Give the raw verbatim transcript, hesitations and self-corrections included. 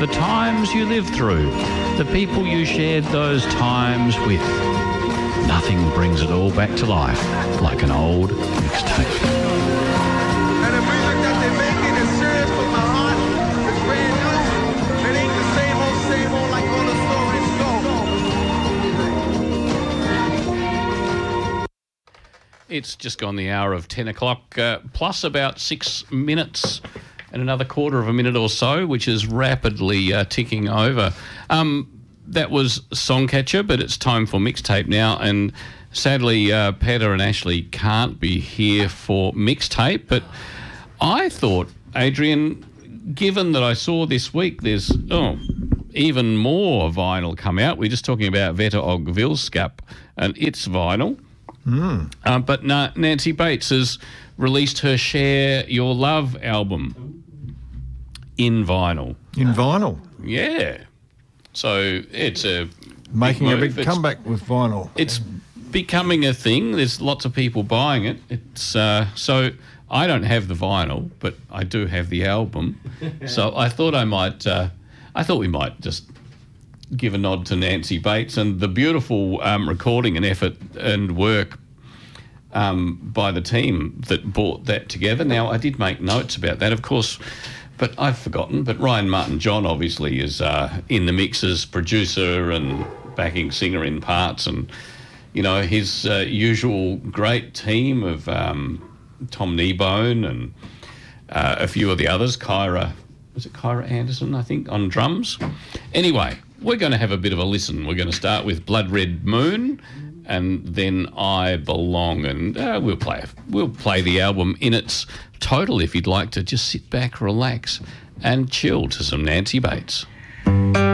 the times you lived through, the people you shared those times with. Nothing brings it all back to life like an old mixtape. And the music that they're making is serious from my heart. It's brand new. It ain't the same old, same old like all the stories go. It's just gone the hour of ten o'clock, uh, plus about six minutes and another quarter of a minute or so, which is rapidly uh, ticking over. Um, that was Songcatcher, but it's time for Mixtape now. And sadly, uh, Peter and Ashley can't be here for Mixtape. But I thought, Adrian, given that I saw this week there's oh, even more vinyl come out. We're just talking about Veta og Vilskap and its vinyl. Mm. Uh, but na- Nancy Bates has released her Share Your Love album in vinyl. In vinyl? Yeah. So it's a Making big a big move. comeback with vinyl. It's becoming a thing. There's lots of people buying it. It's uh, so I don't have the vinyl, but I do have the album. So I thought I might. Uh, I thought we might just give a nod to Nancy Bates and the beautiful um, recording and effort and work um, by the team that brought that together. Now, I did make notes about that, of course, but I've forgotten. But Ryan Martin-John obviously is uh, in the mix as producer and backing singer in parts, and, you know, his uh, usual great team of um, Tom Kneebone and uh, a few of the others, Kyra, was it Kyra Anderson, I think, on drums? Anyway, we're going to have a bit of a listen. We're going to start with Blood Red Moon and then I Belong, and uh, we'll play we'll play the album in its total if you'd like to just sit back, relax and chill to some Nancy Bates.